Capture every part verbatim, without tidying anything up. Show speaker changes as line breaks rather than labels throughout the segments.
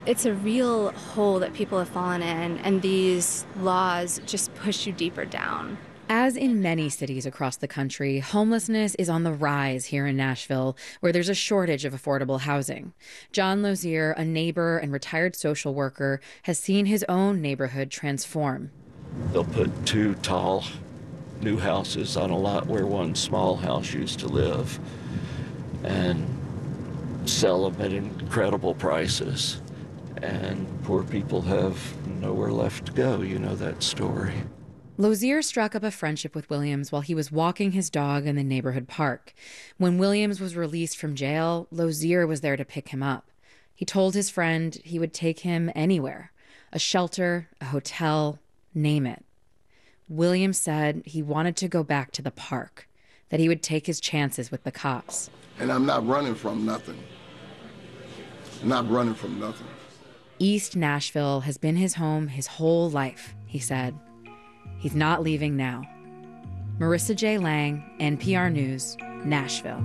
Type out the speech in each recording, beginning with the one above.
It's a real hole that people have fallen in, and these laws just push you deeper down.
As in many cities across the country, homelessness is on the rise here in Nashville, where there's a shortage of affordable housing. John Lozier, a neighbor and retired social worker, has seen his own neighborhood transform.
They'll put two tall new houses on a lot where one small house used to live and sell them at incredible prices. And poor people have nowhere left to go. You know that story.
Lozier struck up a friendship with Williams while he was walking his dog in the neighborhood park. When Williams was released from jail, Lozier was there to pick him up. He told his friend he would take him anywhere, a shelter, a hotel, name it. Williams said he wanted to go back to the park, that he would take his chances with the cops.
And I'm not running from nothing. I'm not running from nothing.
East Nashville has been his home his whole life, he said. He's not leaving now. Marissa J. Lang, N P R News, Nashville.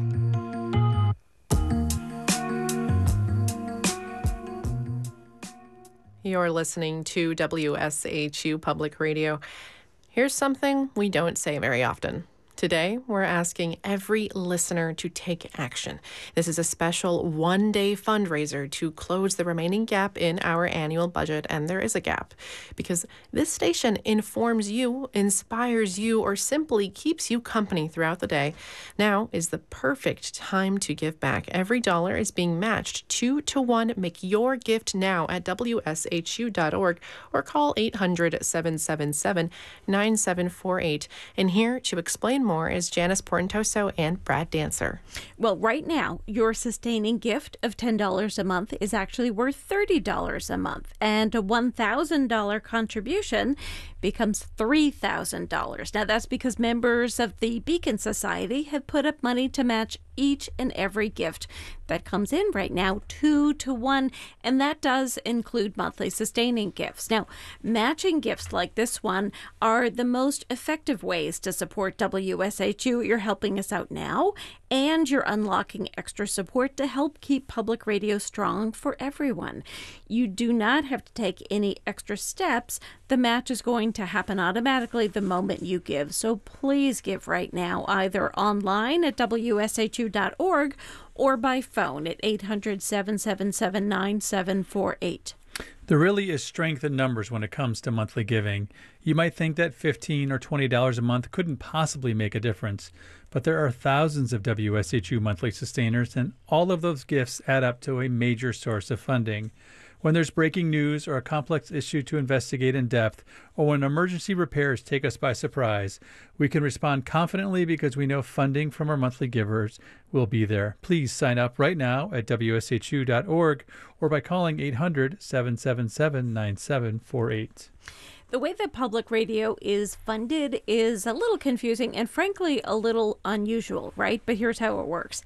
You're listening to W S H U Public Radio. Here's something we don't say very often. Today, we're asking every listener to take action. This is a special one-day fundraiser to close the remaining gap in our annual budget, and there is a gap because this station informs you, inspires you, or simply keeps you company throughout the day. Now is the perfect time to give back. Every dollar is being matched two to one. Make your gift now at W S H U dot org or call eight hundred, seven seven seven, nine seven four eight. And here to explain more is Janice Portentoso and Brad Dancer.
Well, right now, your sustaining gift of ten dollars a month is actually worth thirty dollars a month, and a one thousand dollars contribution becomes three thousand dollars. Now, that's because members of the Beacon Society have put up money to match each and every gift that comes in right now, two to one, and that does include monthly sustaining gifts. Now, matching gifts like this one are the most effective ways to support W S H U. You're helping us out now, and you're unlocking extra support to help keep public radio strong for everyone. You do not have to take any extra steps. The match is going to happen automatically the moment you give, so please give right now, either online at W S H U dot org or by phone at eight hundred, seven seven seven, nine seven four eight.
There really is strength in numbers when it comes to monthly giving. You might think that fifteen dollars or twenty dollars a month couldn't possibly make a difference, but there are thousands of W S H U monthly sustainers, and all of those gifts add up to a major source of funding. When there's breaking news or a complex issue to investigate in depth, or when emergency repairs take us by surprise, we can respond confidently because we know funding from our monthly givers will be there. Please sign up right now at W S H U dot org or by calling eight hundred, seven seven seven, nine seven four eight.
The way that public radio is funded is a little confusing and frankly a little unusual, right? But here's how it works.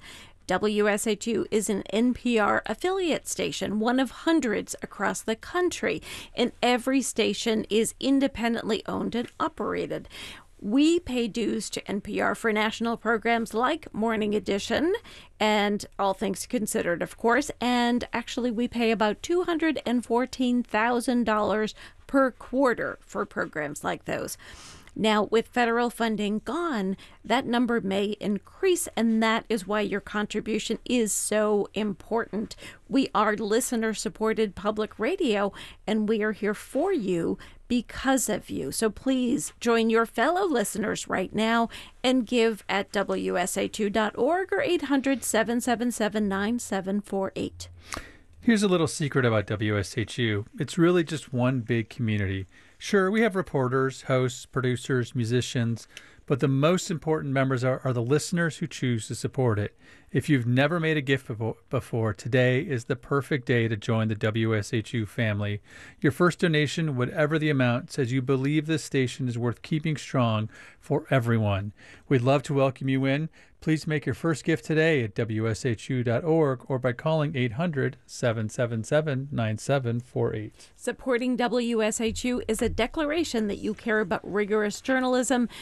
W S H U is an N P R affiliate station, one of hundreds across the country, and every station is independently owned and operated. We pay dues to N P R for national programs like Morning Edition and All Things Considered, of course, and actually we pay about two hundred fourteen thousand dollars per quarter for programs like those. Now, with federal funding gone, that number may increase, and that is why your contribution is so important. We are listener-supported public radio, and we are here for you because of you. So please join your fellow listeners right now and give at W S H U dot org or eight hundred, seven seven seven, nine seven four eight.
Here's a little secret about W S H U. It's really just one big community. Sure, we have reporters, hosts, producers, musicians, but the most important members are, are the listeners who choose to support it. If you've never made a gift before, today is the perfect day to join the W S H U family. Your first donation, whatever the amount, says you believe this station is worth keeping strong for everyone. We'd love to welcome you in. Please make your first gift today at W S H U dot org or by calling eight hundred, seven seven seven, nine seven four eight.
Supporting W S H U is a declaration that you care about rigorous journalism, voice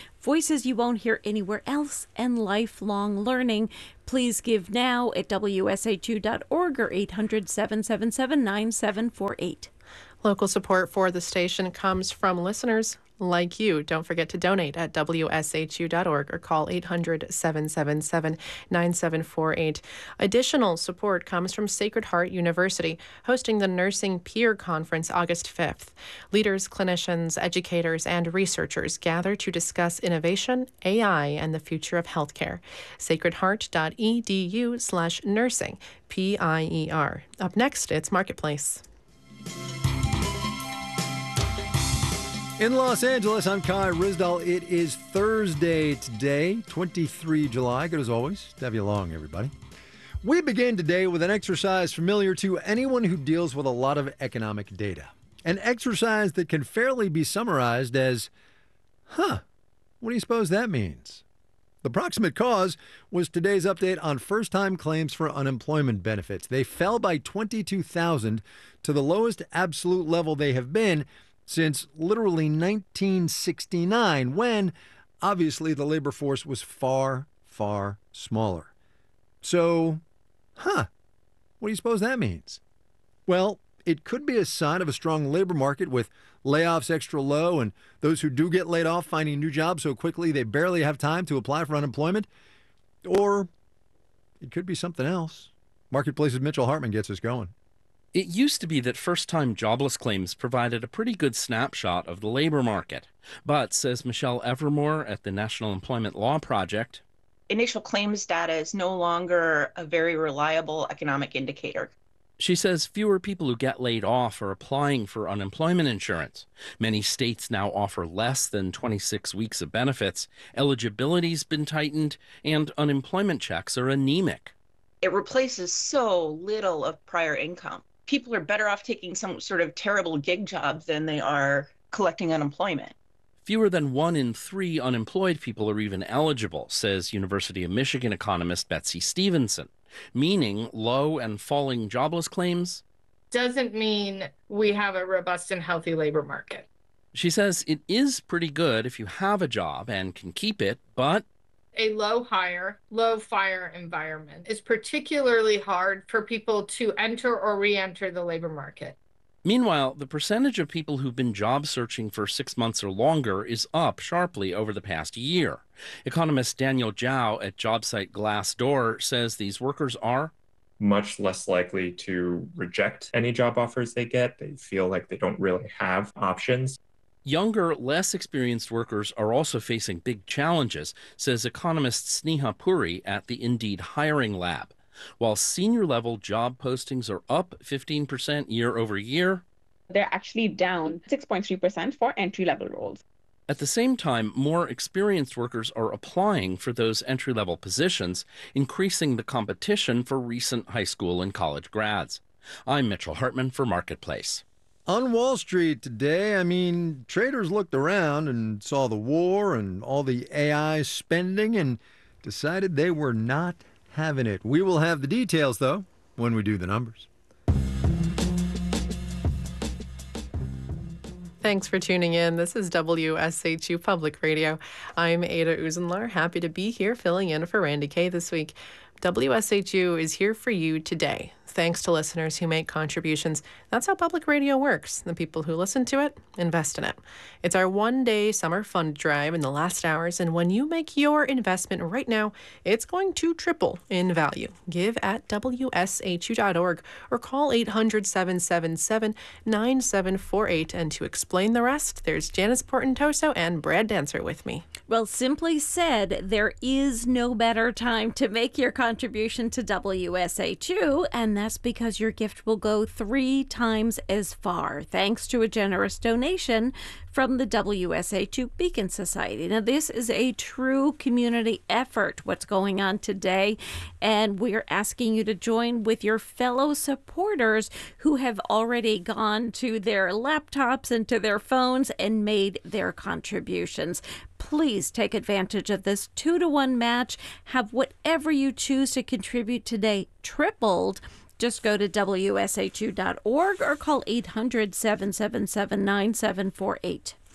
voices you won't hear anywhere else, and lifelong learning. Please give now at W S H U dot org or eight hundred, seven seven seven, nine seven four eight.
Local support for the station comes from listeners like you. Don't forget to donate at W S H U dot org or call eight hundred, seven seven seven, nine seven four eight. Additional support comes from Sacred Heart University, hosting the Nursing Peer Conference August fifth. Leaders, clinicians, educators, and researchers gather to discuss innovation, A I, and the future of healthcare. sacred heart dot e d u slash nursing, P I E R. Up next, it's Marketplace.
In Los Angeles, I'm Kai Rizdal. It is Thursday today, the twenty-third of July. Good as always to have you along, everybody. We begin today with an exercise familiar to anyone who deals with a lot of economic data. An exercise that can fairly be summarized as, huh, what do you suppose that means? The proximate cause was today's update on first-time claims for unemployment benefits. They fell by twenty-two thousand to the lowest absolute level they have been since literally nineteen sixty-nine, when obviously the labor force was far, far smaller. So, huh, what do you suppose that means? Well, it could be a sign of a strong labor market with layoffs extra low and those who do get laid off finding new jobs so quickly they barely have time to apply for unemployment. Or it could be something else. Marketplace's Mitchell Hartman gets us going.
It used to be that first-time jobless claims provided a pretty good snapshot of the labor market. But, says Michelle Evermore at the National Employment Law Project,
initial claims data is no longer a very reliable economic indicator.
She says fewer people who get laid off are applying for unemployment insurance. Many states now offer less than twenty-six weeks of benefits. Eligibility's been tightened, and unemployment checks are anemic.
It replaces so little of prior income. People are better off taking some sort of terrible gig job than they are collecting unemployment.
Fewer than one in three unemployed people are even eligible, says University of Michigan economist Betsy Stevenson, meaning low and falling jobless claims
doesn't mean we have a robust and healthy labor market.
She says it is pretty good if you have a job and can keep it, but
a low hire, low fire environment is particularly hard for people to enter or re-enter the labor market.
Meanwhile, the percentage of people who've been job searching for six months or longer is up sharply over the past year. Economist Daniel Zhao at job site Glassdoor says these workers are
much less likely to reject any job offers they get. They feel like they don't really have options.
Younger, less experienced workers are also facing big challenges, says economist Sneha Puri at the Indeed Hiring Lab. While senior-level job postings are up fifteen percent year over year,
they're actually down six point three percent for entry-level roles.
At the same time, more experienced workers are applying for those entry-level positions, increasing the competition for recent high school and college grads. I'm Mitchell Hartman for Marketplace.
On Wall Street today, I mean, traders looked around and saw the war and all the A I spending and decided they were not having it. We will have the details, though, when we do the numbers.
Thanks for tuning in. This is W S H U Public Radio. I'm Ada Uzenlar, happy to be here filling in for Randy Kay this week. W S H U is here for you today, thanks to listeners who make contributions. That's how public radio works. The people who listen to it invest in it. It's our one-day summer fund drive in the last hours, and when you make your investment right now, it's going to triple in value. Give at W S H U dot org or call eight hundred, seven seven seven, nine seven four eight. And to explain the rest, there's Janice Portentoso and Brad Dancer with me.
Well, simply said, there is no better time to make your contribution to W S H U, and that's because your gift will go three times as far, thanks to a generous donation from the W S H U Beacon Society. Now, this is a true community effort, what's going on today, and we're asking you to join with your fellow supporters who have already gone to their laptops and to their phones and made their contributions. Please take advantage of this two to one match. Have whatever you choose to contribute today tripled. Just go to W S H U dot org or call eight hundred, seven seven seven, nine seven four eight.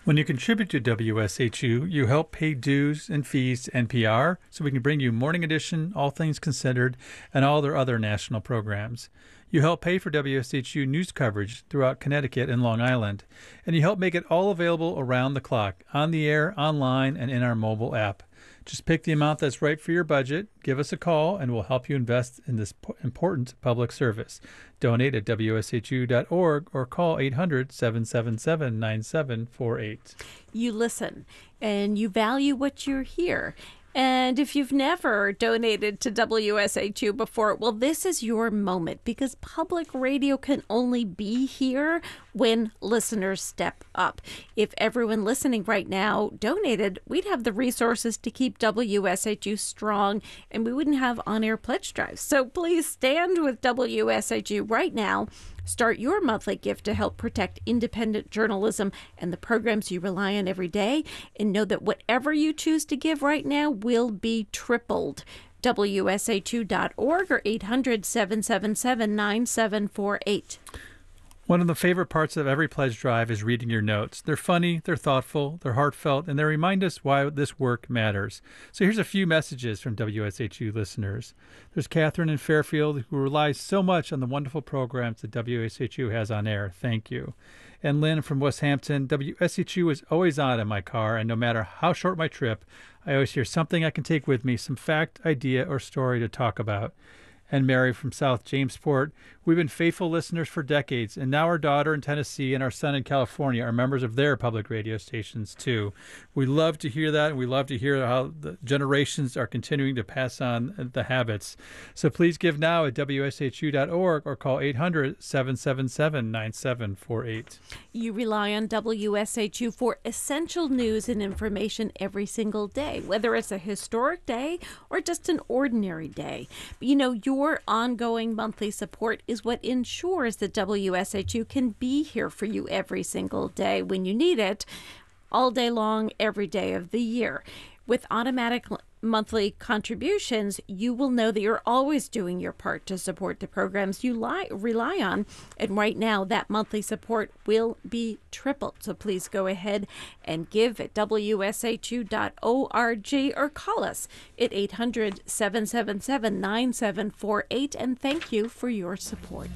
When you contribute to W S H U, you help pay dues and fees to N P R so we can bring you Morning Edition, All Things Considered, and all their other national programs. You help pay for W S H U news coverage throughout Connecticut and Long Island. And you help make it all available around the clock, on the air, online, and in our mobile app. Just pick the amount that's right for your budget, give us a call, and we'll help you invest in this important public service. Donate at W S H U dot org or call eight hundred, seven seven seven, nine seven four eight.
You listen and you value what you hear. And if you've never donated to W S H U before, well, this is your moment, because public radio can only be here when listeners step up. If everyone listening right now donated, we'd have the resources to keep W S H U strong, and we wouldn't have on-air pledge drives. So please stand with W S H U right now. Start your monthly gift to help protect independent journalism and the programs you rely on every day. And know that whatever you choose to give right now will be tripled. W S H U dot org or eight hundred, seven seven seven, nine seven four eight.
One of the favorite parts of every pledge drive is reading your notes. They're funny, they're thoughtful, they're heartfelt, and they remind us why this work matters. So here's a few messages from W S H U listeners. There's Catherine in Fairfield, who relies so much on the wonderful programs that W S H U has on air. Thank you. And Lynn from West Hampton, W S H U is always on in my car, and no matter how short my trip, I always hear something I can take with me, some fact, idea, or story to talk about. And Mary from South Jamesport, we've been faithful listeners for decades, and now our daughter in Tennessee and our son in California are members of their public radio stations too. We love to hear that, and we love to hear how the generations are continuing to pass on the habits. So please give now at W S H U dot org or call eight hundred, seven seven seven, nine seven four eight.
You rely on W S H U for essential news and information every single day, whether it's a historic day or just an ordinary day. But you know, your ongoing monthly support is what ensures that W S H U can be here for you every single day when you need it, all day long, every day of the year. With automatic monthly contributions, you will know that you're always doing your part to support the programs you li- rely on. And right now, that monthly support will be tripled. So please go ahead and give at W S H U dot org or call us at eight hundred, seven seven seven, nine seven four eight. And thank you for your support.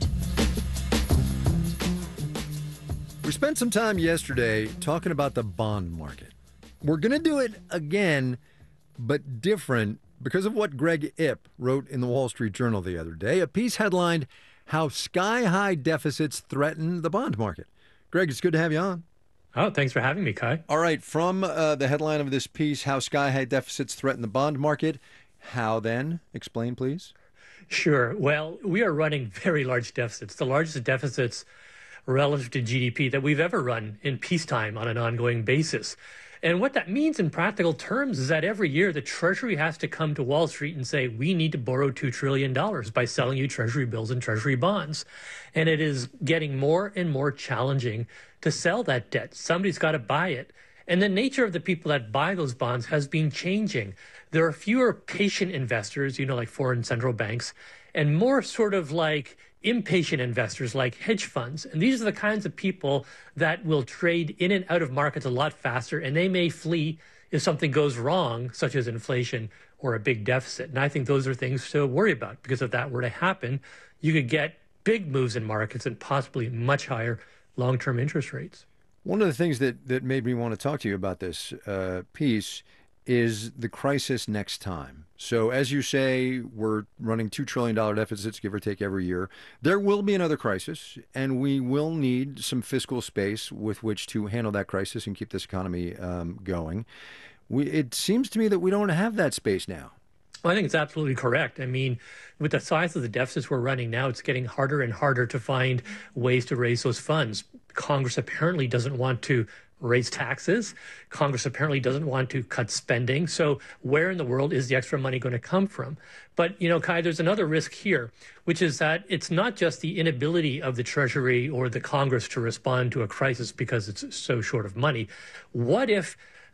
We spent some time yesterday talking about the bond market. We're going to do it again, but different, because of what Greg Ip wrote in the Wall Street Journal the other day. A piece headlined, How Sky-High Deficits Threaten the Bond Market. Greg, it's good to have you on.
Oh, thanks for having me, Kai.
All right, from uh, the headline of this piece, How Sky-High Deficits Threaten the Bond Market, how then? Explain, please.
Sure. Well, we are running very large deficits, the largest deficits relative to G D P that we've ever run in peacetime on an ongoing basis. And what that means in practical terms is that every year the Treasury has to come to Wall Street and say, we need to borrow two trillion dollars by selling you Treasury bills and Treasury bonds. And it is getting more and more challenging to sell that debt. Somebody's got to buy it. And the nature of the people that buy those bonds has been changing. There are fewer patient investors, you know, like foreign central banks, and more sort of like impatient investors like hedge funds. And these are the kinds of people that will trade in and out of markets a lot faster, and they may flee if something goes wrong, such as inflation or a big deficit. And I think those are things to worry about, because if that were to happen, you could get big moves in markets and possibly much higher long-term interest rates.
One of the things that, that made me want to talk to you about this uh, piece is the crisis next time. So as you say, we're running two trillion dollars deficits, give or take, every year. There will be another crisis, and we will need some fiscal space with which to handle that crisis and keep this economy um, going. We, it seems to me that we don't have that space now.
Well, I think it's absolutely correct. I mean, with the size of the deficits we're running now, it's getting harder and harder to find ways to raise those funds. Congress apparently doesn't want to raise taxes. Congress apparently doesn't want to cut spending. So where in the world is the extra money going to come from? But, you know, Kai, there's another risk here, which is that it's not just the inability of the Treasury or the Congress to respond to a crisis because it's so short of money. What if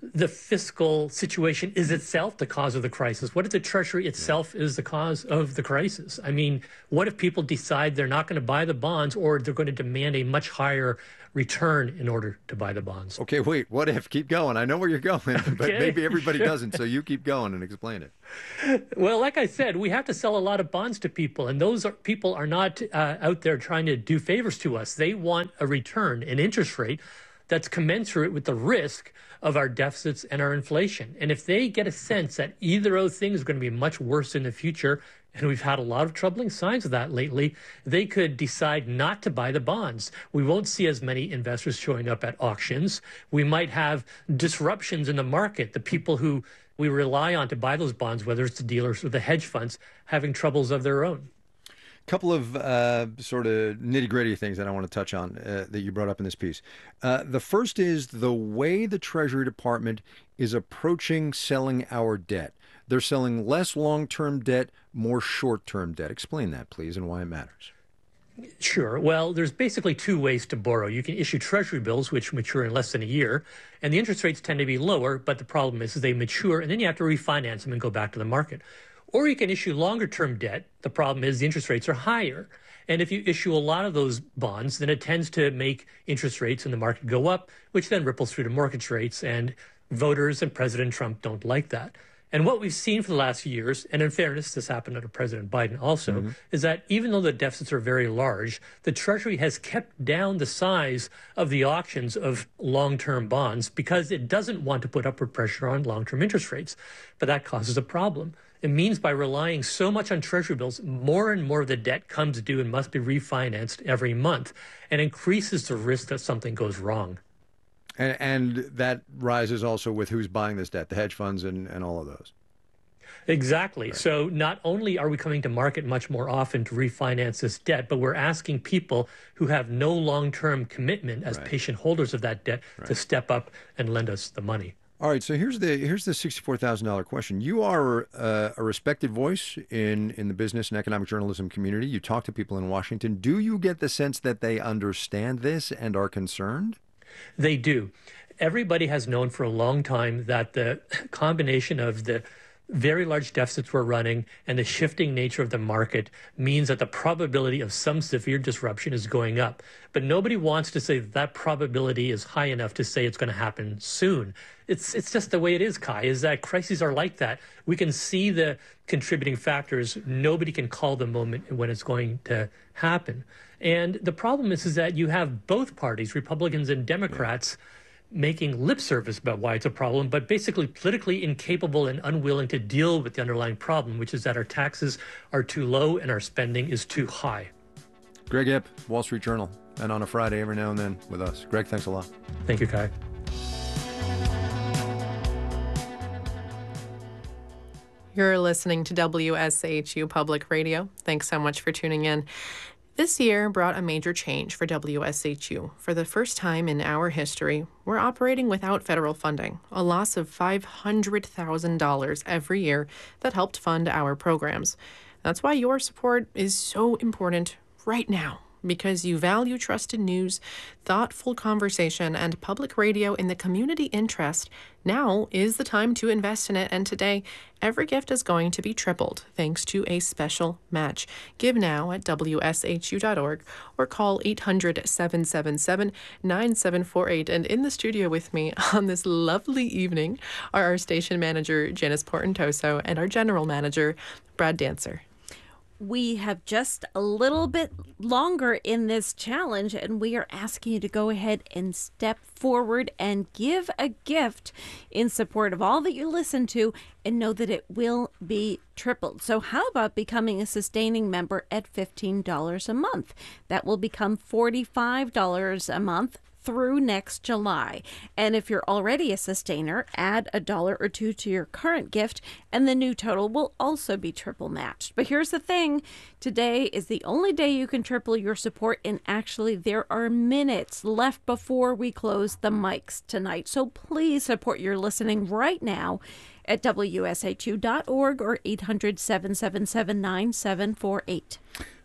the fiscal situation is itself the cause of the crisis? What if the Treasury itself is the cause of the crisis? I mean, what if people decide they're not going to buy the bonds, or they're going to demand a much higher return in order to buy the bonds?
Okay, wait, what if? Keep going. I know where you're going, but
Okay.
maybe everybody doesn't, so you keep going and explain it.
Well, like I said, we have to sell a lot of bonds to people, and those are, people are not uh, out there trying to do favors to us. They want a return, an interest rate that's commensurate with the risk of our deficits and our inflation. And if they get a sense that either of those things is going to be much worse in the future, and we've had a lot of troubling signs of that lately, they could decide not to buy the bonds. We won't see as many investors showing up at auctions. We might have disruptions in the market. The people who we rely on to buy those bonds, whether it's the dealers or the hedge funds, having troubles of their own.
Couple of uh, sort of nitty-gritty things that I want to touch on uh, that you brought up in this piece. Uh, the first is the way the Treasury Department is approaching selling our debt. They're selling less long-term debt, more short-term debt. Explain that, please, and why it matters.
Sure. Well, there's basically two ways to borrow. You can issue Treasury bills, which mature in less than a year, and the interest rates tend to be lower, but the problem is, is they mature, and then you have to refinance them and go back to the market. Or you can issue longer-term debt. The problem is the interest rates are higher. And if you issue a lot of those bonds, then it tends to make interest rates in the market go up, which then ripples through to mortgage rates. And voters and President Trump don't like that. And what we've seen for the last few years, and in fairness, this happened under President Biden also, mm-hmm. is that even though the deficits are very large, the Treasury has kept down the size of the auctions of long-term bonds because it doesn't want to put upward pressure on long-term interest rates. But that causes a problem. It means by relying so much on Treasury bills, more and more of the debt comes due and must be refinanced every month, and increases the risk that something goes wrong.
And, and that rises also with who's buying this debt, the hedge funds and, and all of those.
Exactly. Right. So not only are we coming to market much more often to refinance this debt, but we're asking people who have no long-term commitment as right. patient holders of that debt right. to step up and lend us the money.
All right, so here's the here's the sixty-four thousand dollars question. You are uh, a respected voice in, in the business and economic journalism community. You talk to people in Washington. Do you get the sense that they understand this and are concerned?
They do. Everybody has known for a long time that the combination of the very large deficits we're running and the shifting nature of the market means that the probability of some severe disruption is going up. But nobody wants to say that, that probability is high enough to say it's going to happen soon. It's it's just the way it is, Kai, is that crises are like that. We can see the contributing factors. Nobody can call the moment when it's going to happen. And the problem is, is that you have both parties, Republicans and Democrats, yeah. making lip service about why it's a problem, but basically politically incapable and unwilling to deal with the underlying problem, which is that our taxes are too low and our spending is too high.
Greg Ip, Wall Street Journal, and on a Friday every now and then with us. Greg, thanks a lot.
Thank you, Kai.
You're listening to W S H U Public Radio. Thanks so much for tuning in. This year brought a major change for W S H U. For the first time in our history, we're operating without federal funding, a loss of five hundred thousand dollars every year that helped fund our programs. That's why your support is so important right now, because you value trusted news, thoughtful conversation, and public radio in the community interest. Now is the time to invest in it, and today, every gift is going to be tripled thanks to a special match. Give now at W S H U dot org or call eight hundred, seven seven seven, nine seven four eight. And in the studio with me on this lovely evening are our station manager, Janice Portentoso, and our general manager, Brad Dancer.
We have just a little bit longer in this challenge, and we are asking you to go ahead and step forward and give a gift in support of all that you listen to, and know that it will be tripled. So how about becoming a sustaining member at fifteen dollars a month? That will become forty-five dollars a month through next July. And if you're already a sustainer, add a dollar or two to your current gift, and the new total will also be triple matched. But here's the thing, today is the only day you can triple your support, and actually there are minutes left before we close the mics tonight. So please support your listening right now at W S H U dot org or eight hundred, seven seven seven, nine seven four eight.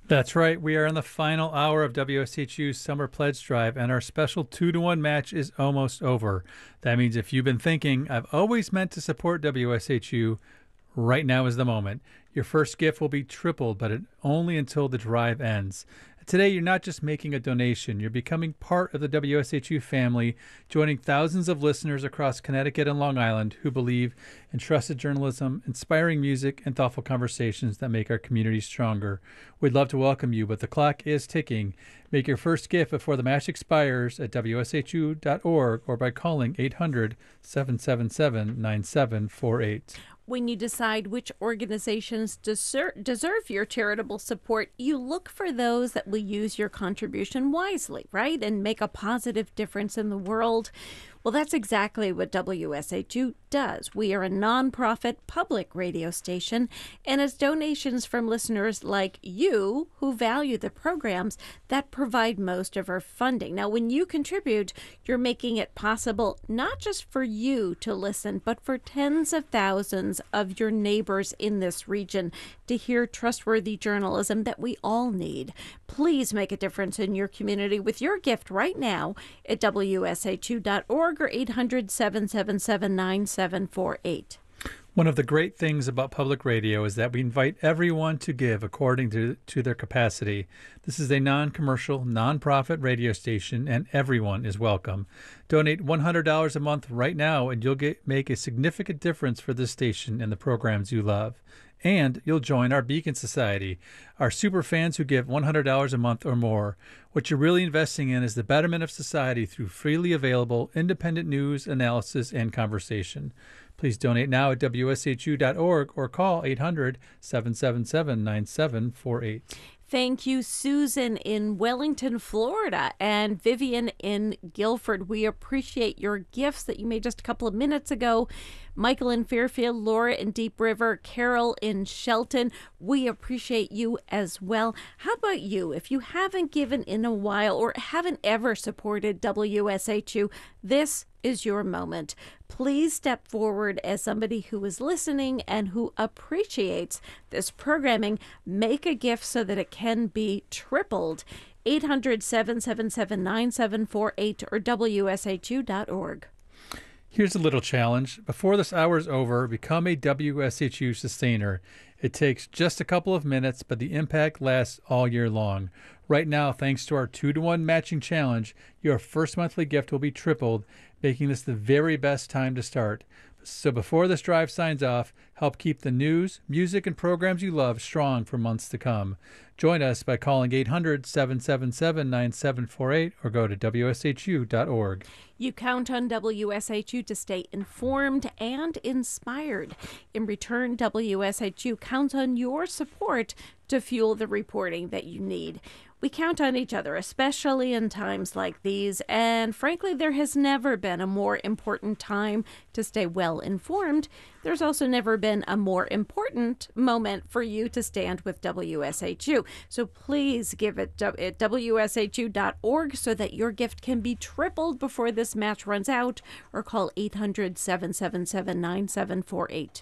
That's right. We are in the final hour of W S H U's Summer Pledge Drive, and our special two to one match is almost over. That means if you've been thinking, I've always meant to support W S H U, right now is the moment. Your first gift will be tripled, but it, only until the drive ends. Today, you're not just making a donation, you're becoming part of the W S H U family, joining thousands of listeners across Connecticut and Long Island who believe in trusted journalism, inspiring music, and thoughtful conversations that make our community stronger. We'd love to welcome you, but the clock is ticking. Make your first gift before the match expires at W S H U dot org or by calling eight hundred, seven seven seven, nine seven four eight.
When you decide which organizations deser- deserve your charitable support, you look for those that will use your contribution wisely, right? And make a positive difference in the world. Well, that's exactly what W S H U does. We are a nonprofit public radio station, and it's donations from listeners like you who value the programs that provide most of our funding. Now, when you contribute, you're making it possible not just for you to listen, but for tens of thousands of your neighbors in this region to hear trustworthy journalism that we all need. Please make a difference in your community with your gift right now at W S H U dot org or eight hundred, seven seven seven, nine seven four eight.
One of the great things about public radio is that we invite everyone to give according to, to their capacity. This is a non-commercial, non-profit radio station, and everyone is welcome. Donate one hundred dollars a month right now, and you'll get make a significant difference for this station and the programs you love. And you'll join our Beacon Society, our super fans who give one hundred dollars a month or more. What you're really investing in is the betterment of society through freely available independent news, analysis, and conversation. Please donate now at W S H U dot org or call eight hundred, seven seven seven, nine seven four eight.
Thank you, Susan in Wellington, Florida, and Vivian in Guilford. We appreciate your gifts that you made just a couple of minutes ago. Michael in Fairfield, Laura in Deep River, Carol in Shelton. We appreciate you as well. How about you? If you haven't given in a while or haven't ever supported W S H U, this is your moment. Please step forward as somebody who is listening and who appreciates this programming. Make a gift so that it can be tripled. eight hundred, seven seven seven, nine seven four eight or W S H U dot org.
Here's a little challenge. Before this hour is over, become a W S H U sustainer. It takes just a couple of minutes, but the impact lasts all year long. Right now, thanks to our two to one matching challenge, your first monthly gift will be tripled, making this the very best time to start. So before this drive signs off, help keep the news, music, and programs you love strong for months to come. Join us by calling eight hundred, seven seven seven, nine seven four eight or go to W S H U dot org.
You count on W S H U to stay informed and inspired. In return, W S H U counts on your support to fuel the reporting that you need. We count on each other, especially in times like these, and frankly, there has never been a more important time to stay well informed. There's also never been a more important moment for you to stand with W S H U. So please give it at W S H U dot org so that your gift can be tripled before this match runs out, or call eight hundred, seven seven seven, nine seven four eight.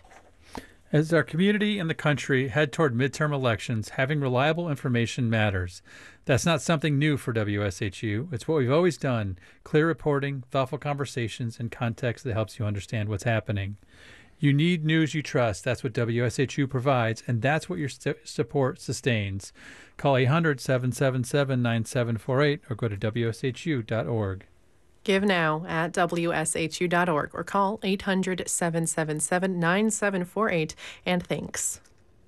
As our community and the country head toward midterm elections, having reliable information matters. That's not something new for W S H U. It's what we've always done: clear reporting, thoughtful conversations, and context that helps you understand what's happening. You need news you trust. That's what W S H U provides, and that's what your st- support sustains. Call eight hundred, seven seven seven, nine seven four eight or go to W S H U dot org.
Give now at W S H U dot org or call eight hundred, seven seven seven, nine seven four eight. And thanks.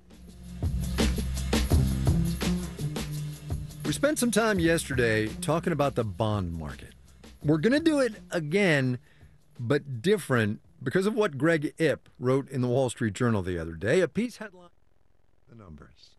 We spent some time yesterday talking about the bond market. We're going to do it again, but different because of what Greg Ip wrote in the Wall Street Journal the other day. A piece headline, the numbers.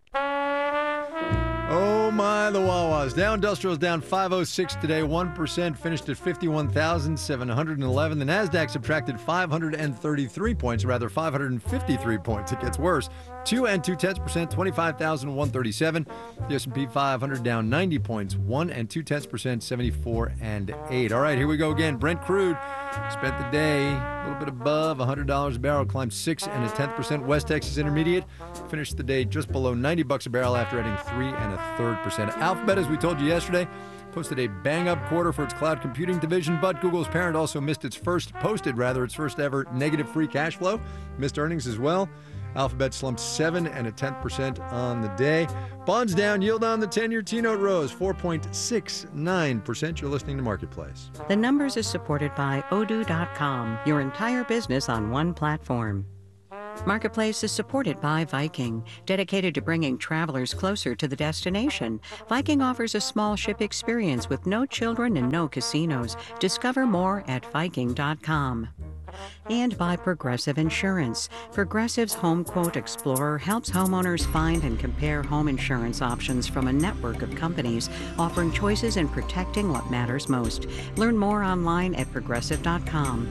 Oh my, the Wawas. Dow Industrial's down five oh six today, one percent, finished at fifty-one thousand seven hundred eleven. The Nasdaq subtracted five hundred thirty-three points, rather five hundred fifty-three points. It gets worse. Two and two tenths percent, twenty-five thousand one hundred thirty-seven. The S and P five hundred down ninety points, one and two tenths percent, seventy-four and eight. All right, here we go again. Brent crude spent the day a little bit above one hundred dollars a barrel, climbed six and a tenth percent. West Texas Intermediate finished the day just below ninety bucks a barrel after adding three and a third percent. Alphabet, as we told you yesterday, posted a bang-up quarter for its cloud computing division, but Google's parent also missed its first, posted rather, its first ever negative free cash flow. Missed earnings as well. Alphabet slumped seven and a tenth percent on the day. Bonds down, yield on the ten-year T-note rose four point six nine percent. You're listening to Marketplace.
The Numbers is supported by odoo dot com, your entire business on one platform. Marketplace is supported by Viking, dedicated to bringing travelers closer to the destination. Viking offers a small ship experience with no children and no casinos. Discover more at viking dot com. And by Progressive Insurance. Progressive's Home Quote Explorer helps homeowners find and compare home insurance options from a network of companies, offering choices and protecting what matters most. Learn more online at progressive dot com.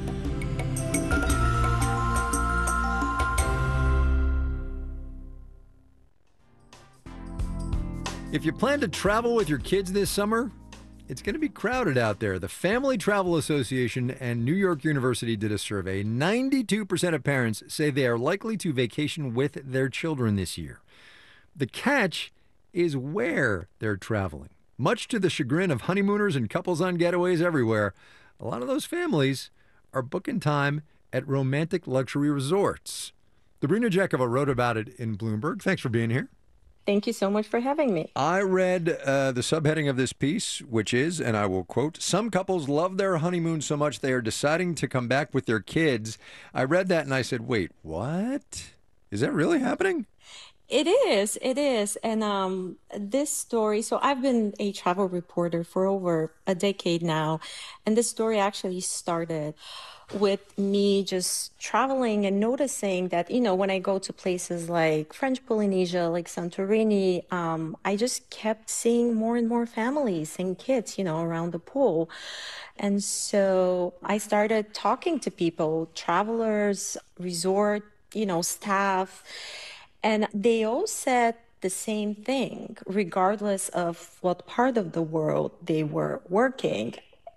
If you plan to travel with your kids this summer, it's going to be crowded out there. The Family Travel Association and New York University did a survey. ninety-two percent of parents say they are likely to vacation with their children this year. The catch is where they're traveling. Much to the chagrin of honeymooners and couples on getaways everywhere, a lot of those families are booking time at romantic luxury resorts. Sabrina Jekova wrote about it in Bloomberg. Thanks for being here.
Thank you so much for having me.
I read uh, the subheading of this piece, which is, and I will quote, "Some couples love their honeymoon so much they are deciding to come back with their kids." I read that and I said, wait, what? Is that really happening?
It is, it is. And um, this story, so I've been a travel reporter for over a decade now, and this story actually started with me just traveling and noticing that, you know, when I go to places like French Polynesia, like Santorini, um, I just kept seeing more and more families and kids, you know, around the pool. And so I started talking to people, travelers, resort, you know, staff, and they all said the same thing, regardless of what part of the world they were working.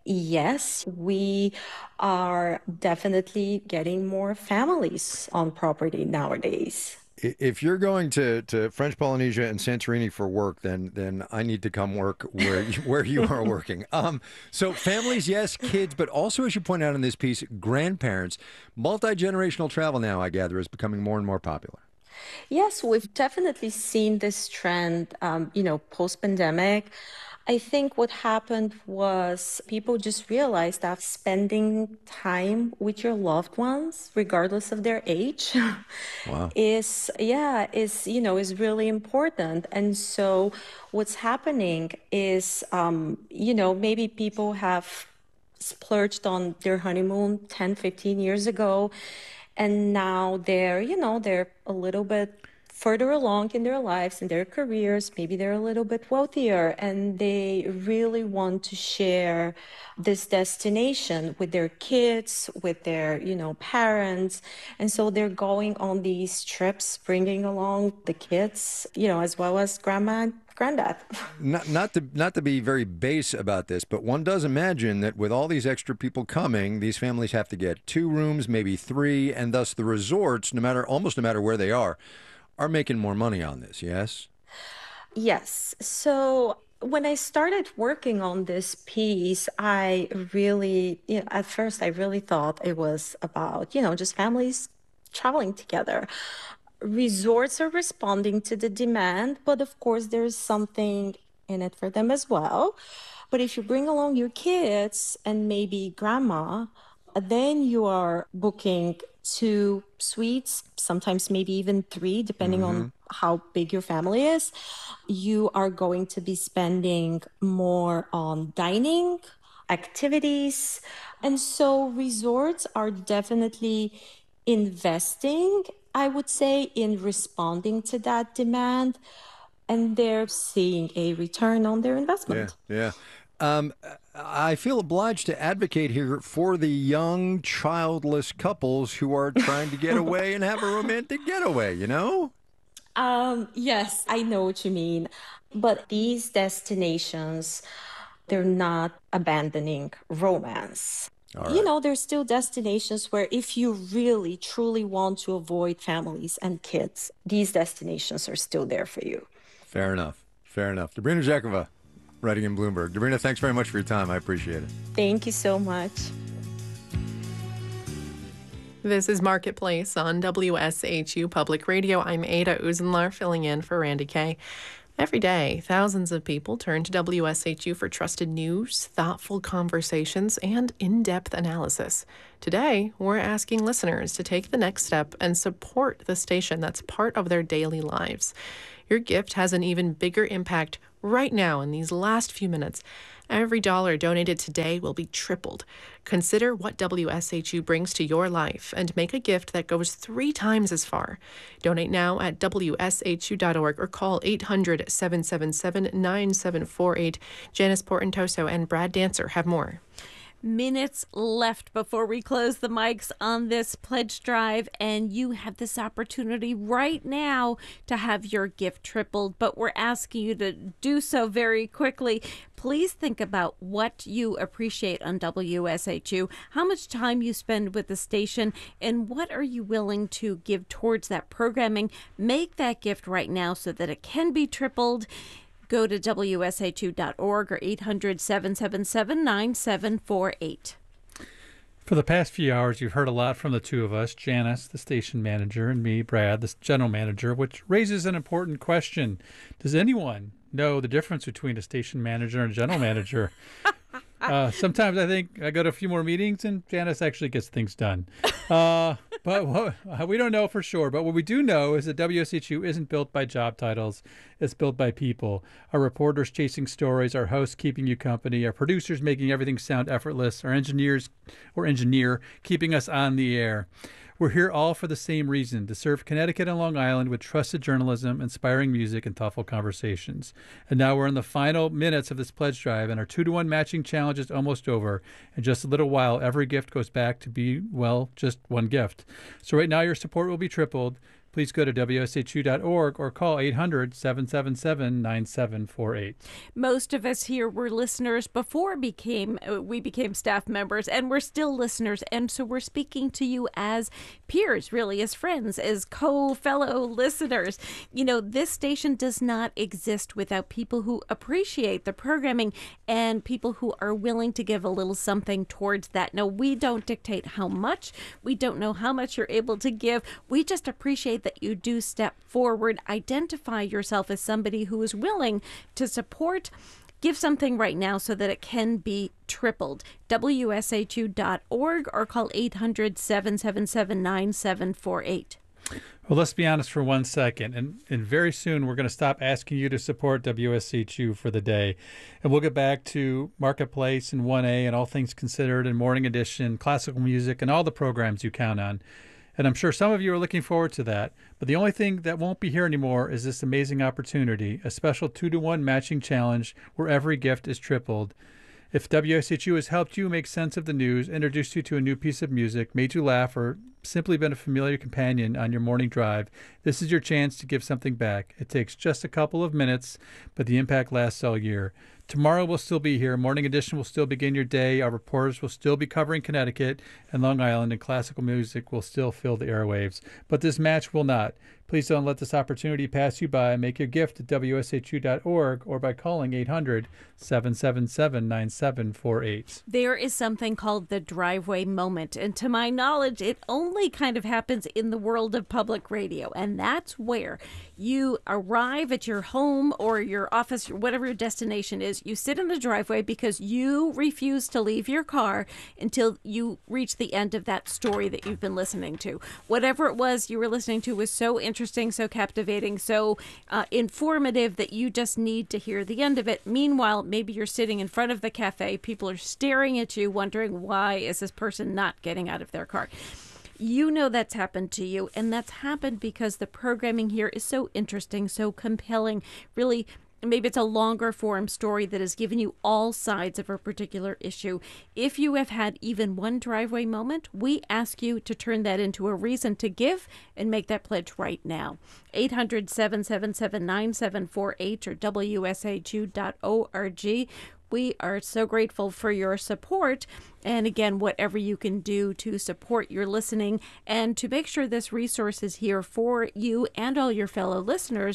Yes, we are definitely getting more families on property nowadays.
If you're going to, to French Polynesia and Santorini for work, then then I need to come work where you, where you are working. Um, so families, yes, kids, but also, as you point out in this piece, grandparents. Multi-generational travel now, I gather, is becoming more and more popular.
Yes, we've definitely seen this trend, um, you know, post-pandemic. I think what happened was people just realized that spending time with your loved ones, regardless of their age, wow. is, yeah, is, you know, is really important. And so what's happening is, um, you know, maybe people have splurged on their honeymoon ten, fifteen years ago, and now they're, you know, they're a little bit further along in their lives, in their careers, maybe they're a little bit wealthier, and they really want to share this destination with their kids, with their, you know, parents. And so they're going on these trips, bringing along the kids, you know, as well as grandma and granddad.
Not, not to not to be very base about this, but one does imagine that with all these extra people coming, these families have to get two rooms, maybe three, and thus the resorts, no matter almost no matter where they are, are making more money on this, yes?
Yes. So when I started working on this piece, I really, you know, at first I really thought it was about, you know, just families traveling together. Resorts are responding to the demand, but of course there's something in it for them as well. But if you bring along your kids and maybe grandma, then you are booking two suites, sometimes maybe even three, depending mm-hmm. on how big your family is. You are going to be spending more on dining, activities. And so resorts are definitely investing, I would say, in responding to that demand. And they're seeing a return on their investment.
Yeah, yeah. Um, I feel obliged to advocate here for the young, childless couples who are trying to get away and have a romantic getaway, you know?
Um, yes, I know what you mean. But these destinations, they're not abandoning romance. All right. You know, there's still destinations where if you really, truly want to avoid families and kids, these destinations are still there for you.
Fair enough. Fair enough. Dobrina Jakova, writing in Bloomberg. Dobrina, thanks very much for your time. I appreciate it.
Thank you so much.
This is Marketplace on W S H U Public Radio. I'm Ada Uzenlar, filling in for Randy Kay. Every day, thousands of people turn to W S H U for trusted news, thoughtful conversations, and in-depth analysis. Today, we're asking listeners to take the next step and support the station that's part of their daily lives. Your gift has an even bigger impact right now in these last few minutes. Every dollar donated today will be tripled. Consider what W S H U brings to your life and make a gift that goes three times as far. Donate now at W S H U dot org or call eight hundred, seven seven seven, nine seven four eight. Janice Portentoso and Brad Dancer have more.
Minutes left before we close the mics on this pledge drive, and you have this opportunity right now to have your gift tripled, but we're asking you to do so very quickly. Please think about what you appreciate on W S H U, how much time you spend with the station, and what are you willing to give towards that programming. Make that gift right now so that it can be tripled. Go to W S H U dot org or eight hundred, seven seven seven, nine seven four eight.
For the past few hours, you've heard a lot from the two of us, Janice, the station manager, and me, Brad, the general manager, which raises an important question. Does anyone know the difference between a station manager and a general manager? Uh, sometimes I think I go to a few more meetings and Janice actually gets things done. Uh, but what, we don't know for sure. But what we do know is that W S H U isn't built by job titles. It's built by people. Our reporters chasing stories, our hosts keeping you company, our producers making everything sound effortless, our engineers or engineer keeping us on the air. We're here all for the same reason, to serve Connecticut and Long Island with trusted journalism, inspiring music, and thoughtful conversations. And now we're in the final minutes of this pledge drive, and our two-to-one matching challenge is almost over. In just a little while, every gift goes back to be, well, just one gift. So right now, your support will be tripled. Please go to W S H U dot org or call eight hundred, seven seven seven, nine seven four eight.
Most of us here were listeners before became we became staff members, and we're still listeners. And so we're speaking to you as peers, really, as friends, as co-fellow listeners. You know, this station does not exist without people who appreciate the programming and people who are willing to give a little something towards that. Now, we don't dictate how much. We don't know how much you're able to give. We just appreciate that you do step forward, identify yourself as somebody who is willing to support. Give something right now so that it can be tripled. W S H U dot org or call eight hundred, seven seven seven, nine seven four eight.
Well, let's be honest for one second. And, and very soon we're going to stop asking you to support W S H U for the day. And we'll get back to Marketplace and one A and All Things Considered and Morning Edition, classical music, and all the programs you count on. And I'm sure some of you are looking forward to that. But the only thing that won't be here anymore is this amazing opportunity, a special two-to-one matching challenge where every gift is tripled. If W S H U has helped you make sense of the news, introduced you to a new piece of music, made you laugh, or simply been a familiar companion on your morning drive, this is your chance to give something back. It takes just a couple of minutes, but the impact lasts all year. Tomorrow we'll still be here. Morning Edition will still begin your day. Our reporters will still be covering Connecticut and Long Island, and classical music will still fill the airwaves. But this match will not. Please don't let this opportunity pass you by. Make your gift at W S H U dot org or by calling eight hundred, seven seven seven, nine seven four eight.
There is something called the driveway moment, and to my knowledge, it only kind of happens in the world of public radio, and that's where you arrive at your home or your office, whatever your destination is. You sit in the driveway because you refuse to leave your car until you reach the end of that story that you've been listening to. Whatever it was you were listening to was so interesting, so captivating, so uh, informative that you just need to hear the end of it. Meanwhile, maybe you're sitting in front of the cafe. People are staring at you, wondering, why is this person not getting out of their car? You know that's happened to you, and that's happened because the programming here is so interesting, so compelling. Really, maybe it's a longer form story that has given you all sides of a particular issue. If you have had even one driveway moment, we ask you to turn that into a reason to give and make that pledge right now. eight hundred, seven seven seven, nine seven four eight or W S H U dot org. We are so grateful for your support. And again, whatever you can do to support your listening and to make sure this resource is here for you and all your fellow listeners,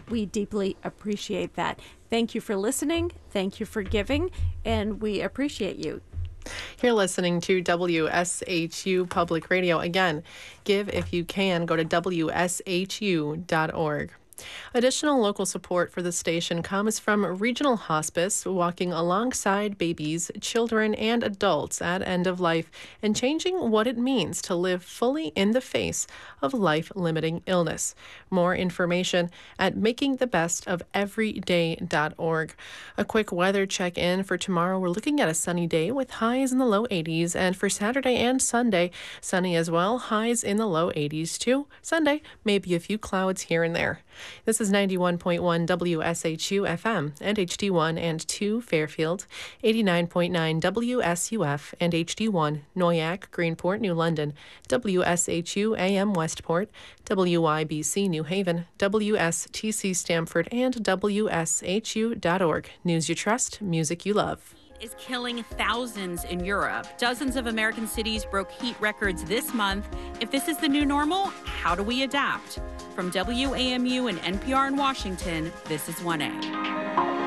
We deeply appreciate that. Thank you for listening. Thank you for giving. And we appreciate you.
You're listening to W S H U Public Radio. Again, give if you can. Go to W S H U dot org. Additional local support for the station comes from Regional Hospice, walking alongside babies, children, and adults at end of life and changing what it means to live fully in the face of life-limiting illness. More information at making the best of everyday dot org. A quick weather check-in for tomorrow. We're looking at a sunny day with highs in the low eighties, and for Saturday and Sunday, sunny as well, highs in the low eighties too. Sunday, maybe a few clouds here and there. This is ninety-one point one W S H U F M and H D one and two Fairfield, eighty-nine point nine W S U F and H D one Noyac, Greenport, New London, W S H U A M Westport, W Y B C New Haven, W S T C Stamford, and W S H U dot org. News you trust, music you love.
Is killing thousands in Europe. Dozens of American cities broke heat records this month. If this is the new normal, how do we adapt? From W A M U and N P R in Washington, this is one A.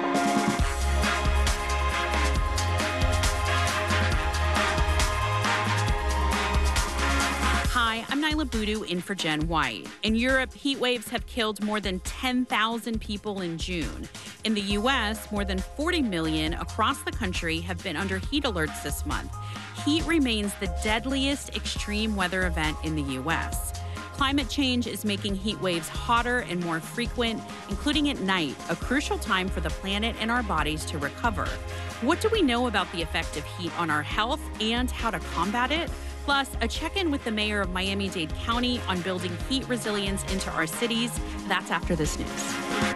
Hi, I'm Nyla Boodoo in for Jen White. In Europe, heat waves have killed more than ten thousand people in June. In the U S, more than forty million across the country have been under heat alerts this month. Heat remains the deadliest extreme weather event in the U S. Climate change is making heat waves hotter and more frequent, including at night, a crucial time for the planet and our bodies to recover. What do we know about the effect of heat on our health and how to combat it? Plus, a check-in with the mayor of Miami-Dade County on building heat resilience into our cities. That's after this news.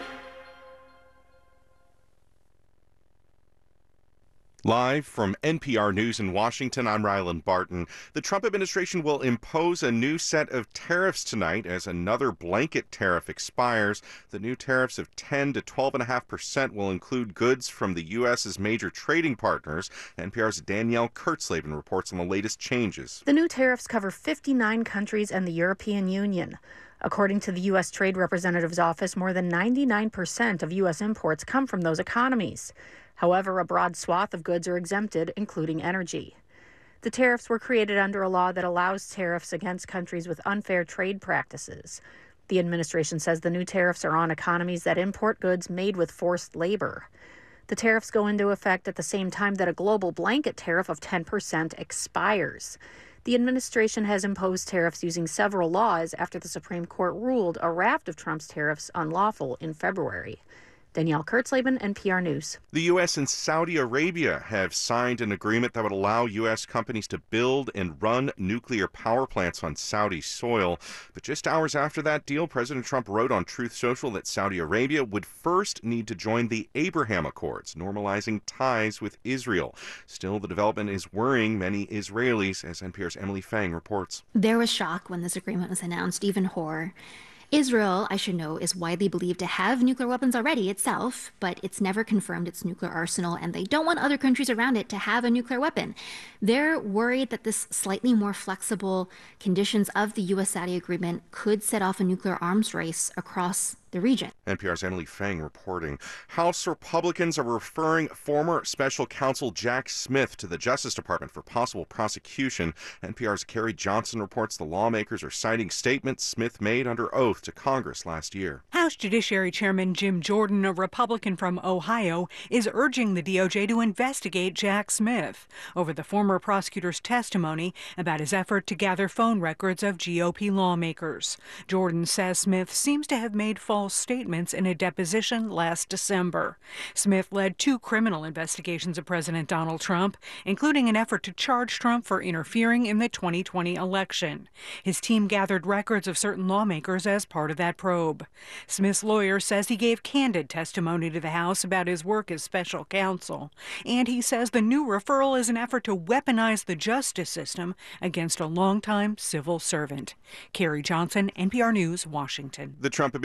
Live from N P R News in Washington, I'm Ryland Barton. The Trump administration will impose a new set of tariffs tonight as another blanket tariff expires. The new tariffs of ten to twelve point five percent will include goods from the U S's major trading partners. N P R's Danielle Kurtzleben reports on the latest changes.
The new tariffs cover fifty-nine countries and the European Union. According to the U S Trade Representative's office, more than ninety-nine percent of U S imports come from those economies. However, a broad swath of goods are exempted, including energy. The tariffs were created under a law that allows tariffs against countries with unfair trade practices. The administration says the new tariffs are on economies that import goods made with forced labor. The tariffs go into effect at the same time that a global blanket tariff of ten percent expires. The administration has imposed tariffs using several laws after the Supreme Court ruled a raft of Trump's tariffs unlawful in February. Danielle Kurtzleben, N P R News.
The U S and Saudi Arabia have signed an agreement that would allow U S companies to build and run nuclear power plants on Saudi soil. But just hours after that deal, President Trump wrote on Truth Social that Saudi Arabia would first need to join the Abraham Accords, normalizing ties with Israel. Still, the development is worrying many Israelis, as N P R's Emily Fang reports.
There was shock when this agreement was announced, even horror. Israel, I should know, is widely believed to have nuclear weapons already itself, but it's never confirmed its nuclear arsenal, and they don't want other countries around it to have a nuclear weapon. They're worried that this slightly more flexible conditions of the U S-Saudi agreement could set off a nuclear arms race across the region.
N P R's Emily Fang reporting. House Republicans are referring former special counsel Jack Smith to the Justice Department for possible prosecution. N P R's Carrie Johnson reports the lawmakers are citing statements Smith made under oath to Congress last year.
House Judiciary Chairman Jim Jordan, a Republican from Ohio, is urging the D O J to investigate Jack Smith over the former prosecutor's testimony about his effort to gather phone records of G O P lawmakers. Jordan says Smith seems to have made false statements in a deposition last December. Smith led two criminal investigations of President Donald Trump, including an effort to charge Trump for interfering in the twenty twenty election. His team gathered records of certain lawmakers as part of that probe. Smith's lawyer says he gave candid testimony to the House about his work as special counsel, and he says the new referral is an effort to weaponize the justice system against a longtime civil servant. Carrie Johnson, N P R News, Washington.
The Trump administration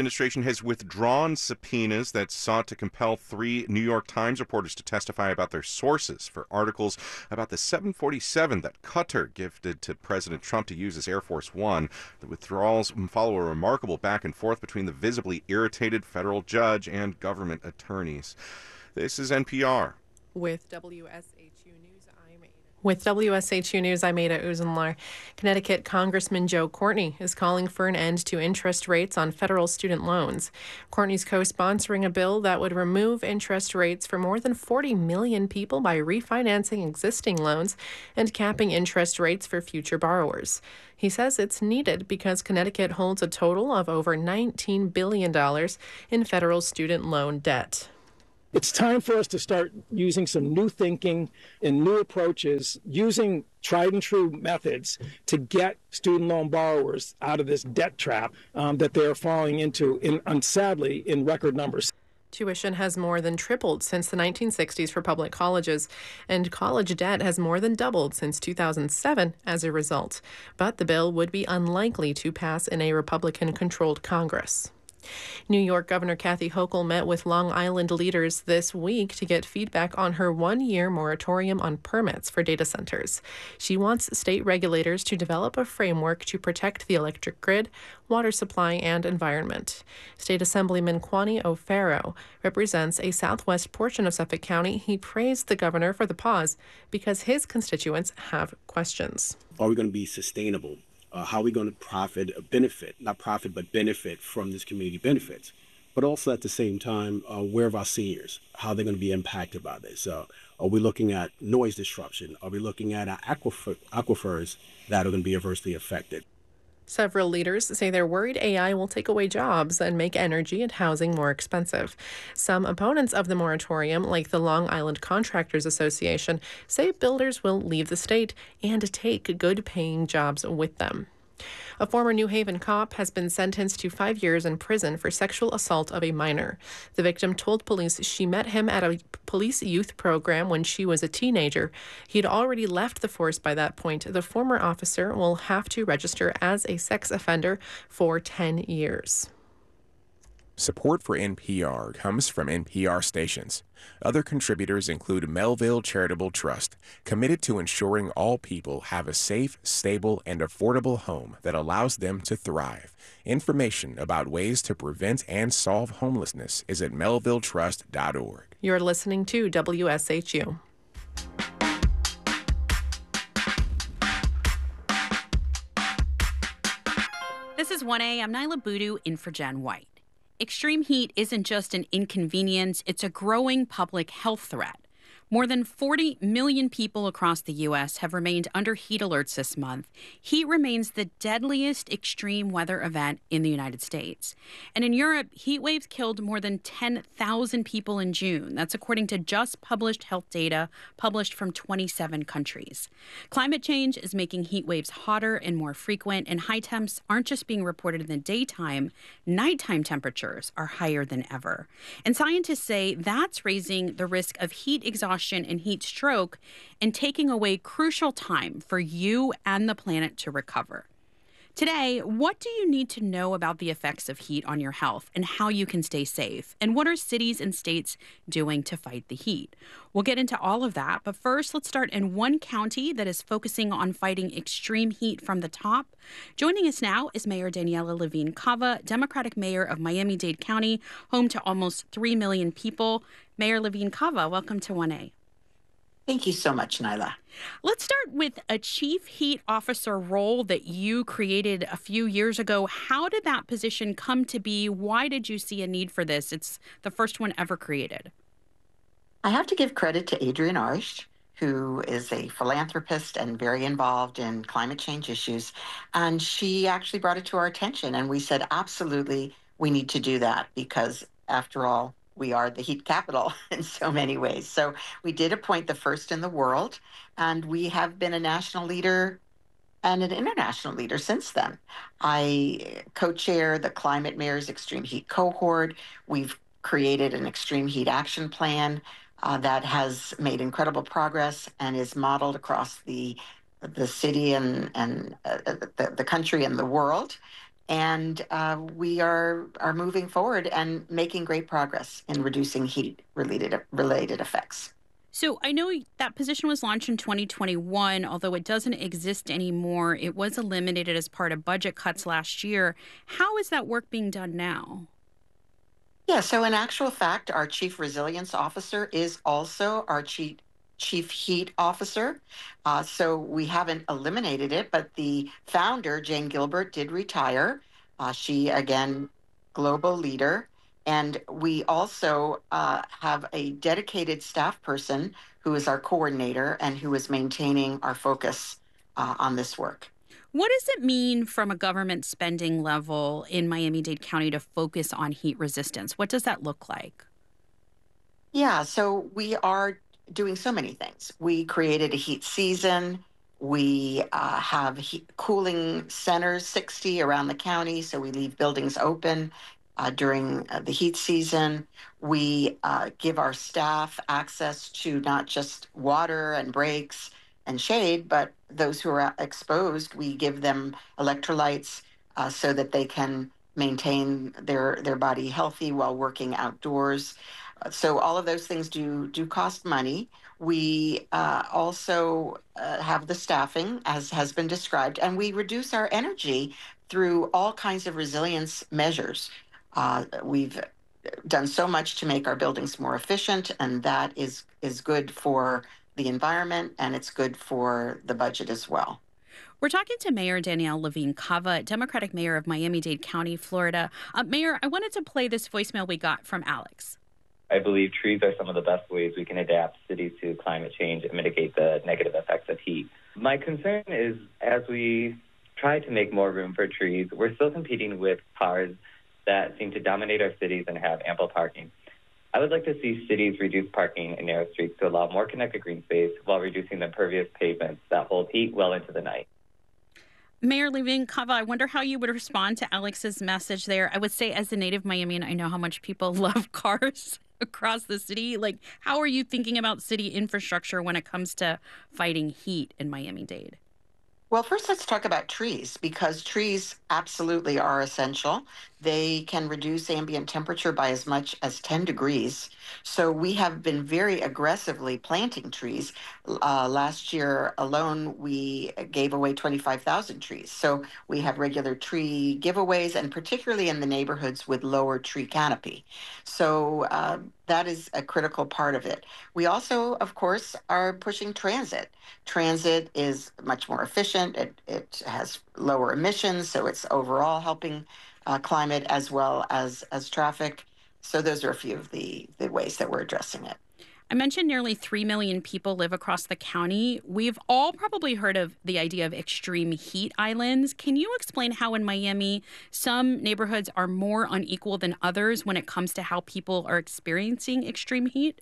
has withdrawn subpoenas that sought to compel three New York Times reporters to testify about their sources for articles about the seven forty-seven that Qatar gifted to President Trump to use as Air Force One. The withdrawals follow a remarkable back and forth between the visibly irritated federal judge and government attorneys. This is N P R.
With W S H U News, I'm Ada. With W S H U News, I'm Ada Uzenlar. Connecticut Congressman Joe Courtney is calling for an end to interest rates on federal student loans. Courtney's co-sponsoring a bill that would remove interest rates for more than forty million people by refinancing existing loans and capping interest rates for future borrowers. He says it's needed because Connecticut holds a total of over nineteen billion dollars in federal student loan debt.
It's time for us to start using some new thinking and new approaches, using tried and true methods to get student loan borrowers out of this debt trap um, that they are falling into, in, and sadly, in record numbers.
Tuition has more than tripled since the nineteen sixties for public colleges, and college debt has more than doubled since two thousand seven as a result. But the bill would be unlikely to pass in a Republican-controlled Congress. New York Governor Kathy Hochul met with Long Island leaders this week to get feedback on her one-year moratorium on permits for data centers. She wants state regulators to develop a framework to protect the electric grid, water supply, and environment. State Assemblyman Kwani O'Farrow represents a southwest portion of Suffolk County. He praised the governor for the pause because his constituents have questions.
Are we going to be sustainable? Uh, how are we going to profit, uh, benefit, not profit, but benefit from this community benefits? But also at the same time, uh, where are our seniors? How are they going to be impacted by this? Uh, are we looking at noise disruption? Are we looking at our aquifer- aquifers that are going to be adversely affected?
Several leaders say they're worried A I will take away jobs and make energy and housing more expensive. Some opponents of the moratorium, like the Long Island Contractors Association, say builders will leave the state and take good-paying jobs with them. A former New Haven cop has been sentenced to five years in prison for sexual assault of a minor. The victim told police she met him at a police youth program when she was a teenager. He'd already left the force by that point. The former officer will have to register as a sex offender for ten years.
Support for N P R comes from N P R stations. Other contributors include Melville Charitable Trust, committed to ensuring all people have a safe, stable, and affordable home that allows them to thrive. Information about ways to prevent and solve homelessness is at melville trust dot org.
You're listening to W S H U.
This is one A. I'm Nyla Boodoo in for Jen White. Extreme heat isn't just an inconvenience, it's a growing public health threat. More than forty million people across the U S have remained under heat alerts this month. Heat remains the deadliest extreme weather event in the United States. And in Europe, heat waves killed more than ten thousand people in June. That's according to just published health data published from twenty-seven countries. Climate change is making heat waves hotter and more frequent, and high temps aren't just being reported in the daytime. Nighttime temperatures are higher than ever. And scientists say that's raising the risk of heat exhaustion and heat stroke and taking away crucial time for you and the planet to recover. Today, what do you need to know about the effects of heat on your health and how you can stay safe? And what are cities and states doing to fight the heat? We'll get into all of that, but first, let's start in one county that is focusing on fighting extreme heat from the top. Joining us now is Mayor Daniela Levine Cava, Democratic mayor of Miami-Dade County, home to almost three million people. Mayor Levine Cava, welcome to one A.
Thank you so much, Nyla.
Let's start with a chief heat officer role that you created a few years ago. How did that position come to be? Why did you see a need for this? It's the first one ever created.
I have to give credit to Adrienne Arsh, who is a philanthropist and very involved in climate change issues. And she actually brought it to our attention. And we said, absolutely, we need to do that because, after all, we are the heat capital in so many ways. So we did appoint the first in the world, and we have been a national leader and an international leader since then. I co-chair the Climate Mayors Extreme Heat Cohort. We've created an extreme heat action plan uh, that has made incredible progress and is modeled across the the city and, and uh, the, the country and the world. And uh, we are are moving forward and making great progress in reducing heat related related effects.
So I know that position was launched in twenty twenty-one, although it doesn't exist anymore. It was eliminated as part of budget cuts last year. How is that work being done now?
Yeah, so in actual fact, our Chief Resilience Officer is also our Chief Chief Heat Officer. Uh, so we haven't eliminated it, but the founder, Jane Gilbert, did retire. Uh, she, again, global leader. And we also uh, have a dedicated staff person who is our coordinator and who is maintaining our focus uh, on this work.
What does it mean from a government spending level in Miami-Dade County to focus on heat resistance? What does that look like?
Yeah, so we are doing so many things. We created a heat season. We uh, have heat cooling centers, sixty around the county, so we leave buildings open uh, during uh, the heat season. We uh, give our staff access to not just water and breaks and shade, but those who are exposed, we give them electrolytes uh, so that they can maintain their, their body healthy while working outdoors. So all of those things do do cost money. We uh, also uh, have the staffing, as has been described, and we reduce our energy through all kinds of resilience measures. Uh, we've done so much to make our buildings more efficient, and that is is good for the environment, and it's good for the budget as well.
We're talking to Mayor Danielle Levine Cava, Democratic Mayor of Miami-Dade County, Florida. Uh, Mayor, I wanted to play this voicemail we got from Alex.
I believe trees are some of the best ways we can adapt cities to climate change and mitigate the negative effects of heat. My concern is as we try to make more room for trees, we're still competing with cars that seem to dominate our cities and have ample parking. I would like to see cities reduce parking in narrow streets to allow more connected green space while reducing the impervious pavements that hold heat well into the night.
Mayor Levine Cava, I wonder how you would respond to Alex's message there. I would say, as a native Miamian, I know how much people love cars across the city. Like, how are you thinking about city infrastructure when it comes to fighting heat in Miami-Dade?
Well, first let's talk about trees, because trees absolutely are essential. They can reduce ambient temperature by as much as ten degrees. So we have been very aggressively planting trees. Uh, last year alone, we gave away twenty-five thousand trees. So we have regular tree giveaways, and particularly in the neighborhoods with lower tree canopy. So uh, that is a critical part of it. We also, of course, are pushing transit. Transit is much more efficient. It, it has lower emissions, so it's overall helping uh, climate as well as, as traffic. So those are a few of the, the ways that we're addressing it.
I mentioned nearly three million people live across the county. We've all probably heard of the idea of extreme heat islands. Can you explain how in Miami some neighborhoods are more unequal than others when it comes to how people are experiencing extreme heat?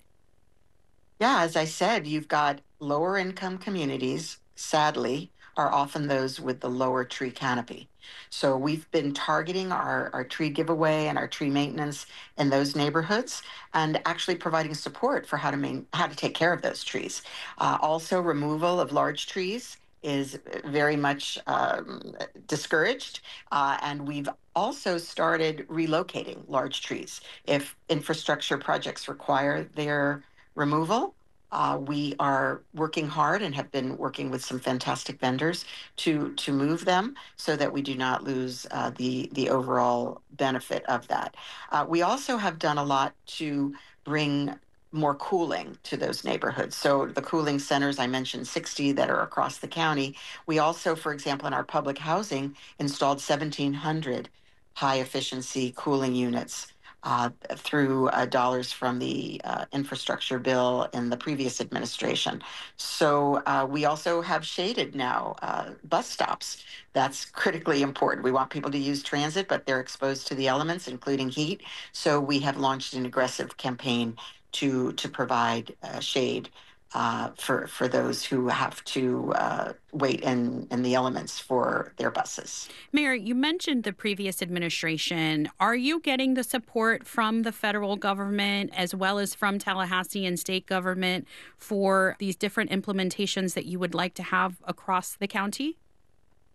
Yeah, as I said, you've got lower income communities, sadly, are often those with the lower tree canopy. So we've been targeting our, our tree giveaway and our tree maintenance in those neighborhoods and actually providing support for how to main, how to take care of those trees. Uh, also, removal of large trees is very much um, discouraged, uh, and we've also started relocating large trees. If infrastructure projects require their removal, Uh, we are working hard and have been working with some fantastic vendors to to move them so that we do not lose uh, the the overall benefit of that. Uh, we also have done a lot to bring more cooling to those neighborhoods. So the cooling centers, I mentioned sixty that are across the county. We also, for example, in our public housing, installed seventeen hundred high efficiency cooling units Uh, through uh, dollars from the uh, infrastructure bill in the previous administration. So uh, we also have shaded now uh, bus stops. That's critically important. We want people to use transit, but they're exposed to the elements, including heat. So we have launched an aggressive campaign to to provide uh, shade uh, for for those who have to uh, wait in, in the elements for their buses.
Mayor, you mentioned the previous administration. Are you getting the support from the federal government as well as from Tallahassee and state government for these different implementations that you would like to have across the county?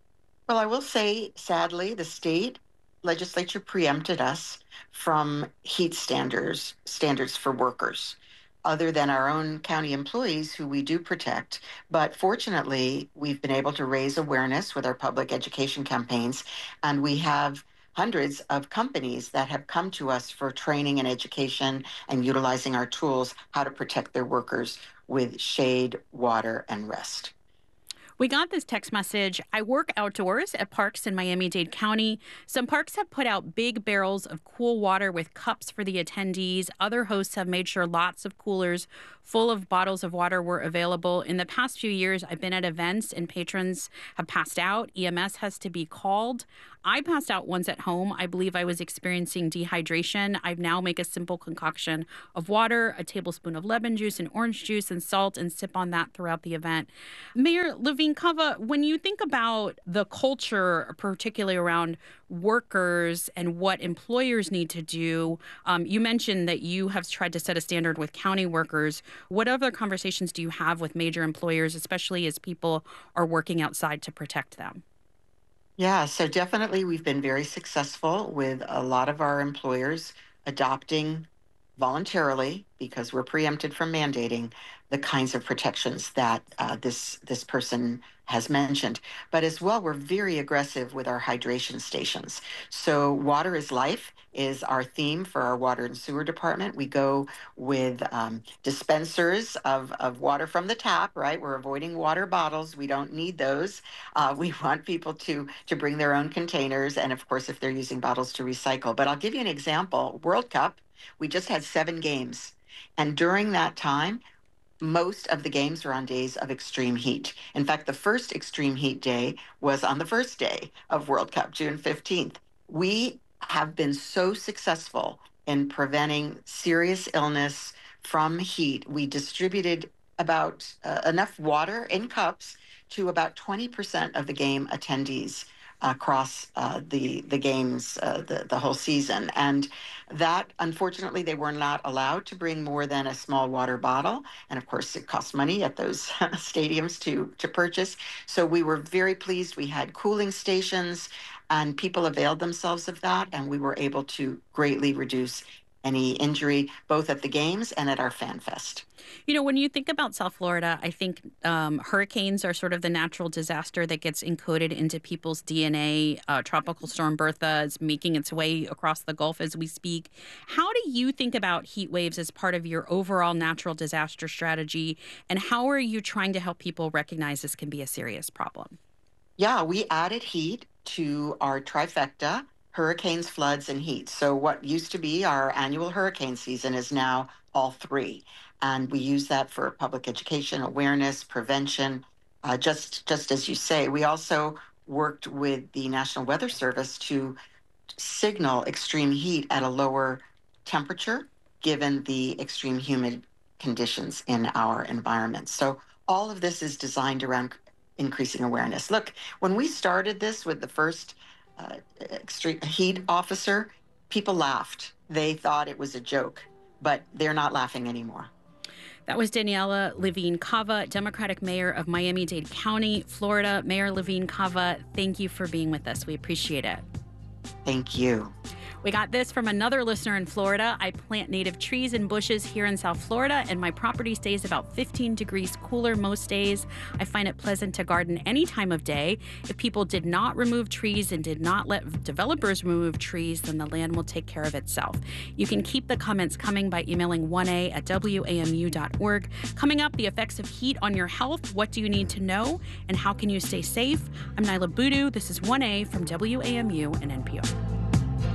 Well, I will say, sadly, the state legislature preempted us from heat standards standards for workers, other than our own county employees who we do protect. But fortunately, we've been able to raise awareness with our public education campaigns, and we have hundreds of companies that have come to us for training and education and utilizing our tools how to protect their workers with shade, water, and rest.
We got this text message. I work outdoors at parks in Miami-Dade County. Some parks have put out big barrels of cool water with cups for the attendees. Other hosts have made sure lots of coolers full of bottles of water were available. In the past few years, I've been at events and patrons have passed out. E M S has to be called. I passed out once at home. I believe I was experiencing dehydration. I now make a simple concoction of water, a tablespoon of lemon juice and orange juice and salt, and sip on that throughout the event. Mayor Levine Cava, when you think about the culture, particularly around workers and what employers need to do, um, you mentioned that you have tried to set a standard with county workers. What other conversations do you have with major employers, especially as people are working outside to protect them?
Yeah, so definitely we've been very successful with a lot of our employers adopting voluntarily, because we're preempted from mandating, the kinds of protections that uh, this this person has mentioned. But as well, we're very aggressive with our hydration stations. So water is life is our theme for our water and sewer department. We go with um, dispensers of, of water from the tap, right? We're avoiding water bottles. We don't need those. Uh, we want people to, to bring their own containers. And of course, if they're using bottles, to recycle. But I'll give you an example. World Cup, we just had seven games. And during that time, most of the games were on days of extreme heat. In fact, the first extreme heat day was on the first day of World Cup, June fifteenth. We have been so successful in preventing serious illness from heat. We distributed about uh, enough water in cups to about twenty percent of the game attendees across uh, the the games, uh, the, the whole season. And that, unfortunately, they were not allowed to bring more than a small water bottle. And of course, it costs money at those stadiums to, to purchase. So we were very pleased. We had cooling stations, and people availed themselves of that. And we were able to greatly reduce any injury, both at the games and at our Fan Fest.
You know, when you think about South Florida, I think um, hurricanes are sort of the natural disaster that gets encoded into people's D N A. Uh, Tropical Storm Bertha is making its way across the Gulf as we speak. How do you think about heat waves as part of your overall natural disaster strategy? And how are you trying to help people recognize this can be a serious problem?
Yeah, we added heat to our trifecta: hurricanes, floods, and heat. So what used to be our annual hurricane season is now all three. And we use that for public education, awareness, prevention. Uh, just, just as you say, we also worked with the National Weather Service to signal extreme heat at a lower temperature, given the extreme humid conditions in our environment. So all of this is designed around increasing awareness. Look, when we started this with the first Uh, extreme heat officer, people laughed. They thought it was a joke, but they're not laughing anymore.
That was Daniela Levine Cava, Democratic Mayor of Miami-Dade County, Florida. Mayor Levine Cava, thank you for being with us. We appreciate it.
Thank you.
We got this from another listener in Florida. I plant native trees and bushes here in South Florida, and my property stays about fifteen degrees cooler most days. I find it pleasant to garden any time of day. If people did not remove trees and did not let developers remove trees, then the land will take care of itself. You can keep the comments coming by emailing one a at w a m u dot org. Coming up, the effects of heat on your health. What do you need to know, and how can you stay safe? I'm Nyla Boodoo. This is one A from W A M U and N P R.